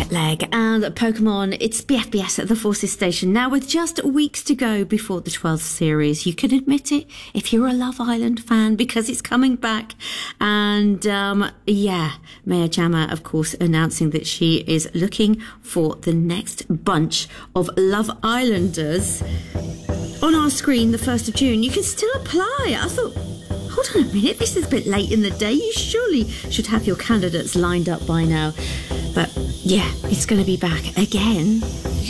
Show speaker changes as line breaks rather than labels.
Jetlag and Pokemon. It's BFBS at the Forces Station. Now, with just weeks to go before the 12th series, you can admit it if you're a Love Island fan because it's coming back. And Maya Jama, of course, announcing that she is looking for the next bunch of Love Islanders on our screen the 1st of June. You can still apply. I thought, hold on a minute, this is a bit late in the day. You surely should have your candidates lined up by now. But yeah, it's going to be back again.